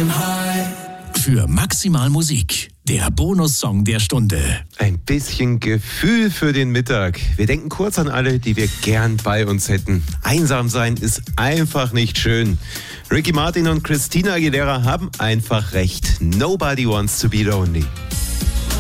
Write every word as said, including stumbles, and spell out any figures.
Für Maximal Musik, der Bonussong der Stunde. Ein bisschen Gefühl für den Mittag. Wir denken kurz an alle, die wir gern bei uns hätten. Einsam sein ist einfach nicht schön. Ricky Martin und Christina Aguilera haben einfach recht. Nobody wants to be lonely.